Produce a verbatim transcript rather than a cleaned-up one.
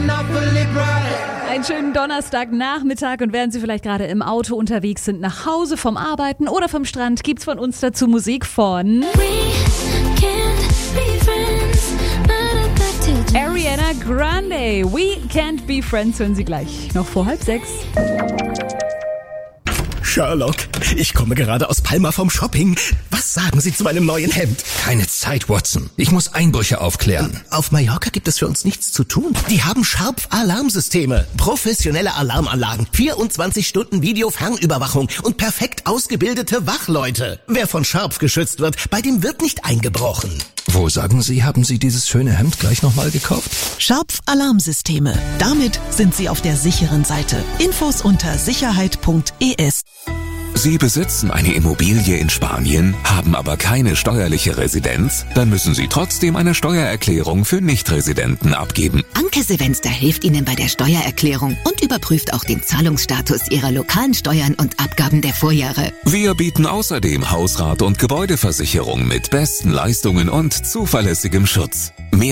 Einen schönen Donnerstagnachmittag, und während Sie vielleicht gerade im Auto unterwegs sind, nach Hause vom Arbeiten oder vom Strand, gibt's von uns dazu Musik von Ariana Grande. We Can't Be Friends, hören Sie gleich noch vor halb sechs. Sherlock, ich komme gerade aus Palma vom Shopping. Was sagen Sie zu meinem neuen Hemd? Keine Zeit, Watson. Ich muss Einbrüche aufklären. Auf Mallorca gibt es für uns nichts zu tun. Die haben Sharp-Alarmsysteme, professionelle Alarmanlagen, vierundzwanzig Stunden Videofernüberwachung und perfekt ausgebildete Wachleute. Wer von Sharp geschützt wird, bei dem wird nicht eingebrochen. Wo, sagen Sie, haben Sie dieses schöne Hemd gleich nochmal gekauft? Sharp Alarmsysteme. Damit sind Sie auf der sicheren Seite. Infos unter sicherheit punkt e s. Sie besitzen eine Immobilie in Spanien, haben aber keine steuerliche Residenz? Dann müssen Sie trotzdem eine Steuererklärung für Nichtresidenten abgeben. Anke Silvester hilft Ihnen bei der Steuererklärung und überprüft auch den Zahlungsstatus Ihrer lokalen Steuern und Abgaben der Vorjahre. Wir bieten außerdem Hausrat und Gebäudeversicherung mit besten Leistungen und zuverlässigem Schutz. Mehr